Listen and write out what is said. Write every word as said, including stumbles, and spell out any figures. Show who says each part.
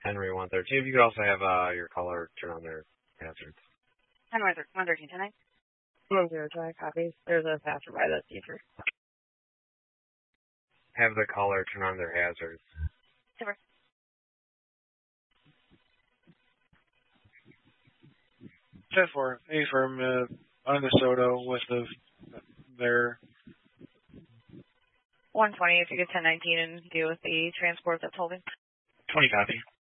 Speaker 1: Henry one thirteen. If you could also have uh, your caller turn on their hazards.
Speaker 2: Henry one thirteen, ten nine.
Speaker 3: one zero two, copies. There's a passerby that's teacher.
Speaker 1: Have the caller turn on their hazards.
Speaker 2: Super.
Speaker 4: ten four, A firm uh, on the Soto with the, their...
Speaker 2: one twenty, if you get ten nineteen and deal with the transport that's holding.
Speaker 5: twenty copy.